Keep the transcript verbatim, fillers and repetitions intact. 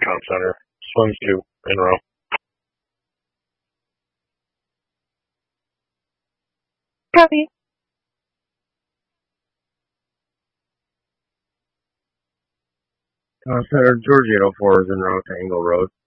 Town Center. Swims two in a row. Copy. Town Center, Georgia eight oh four is en route to Angle Road.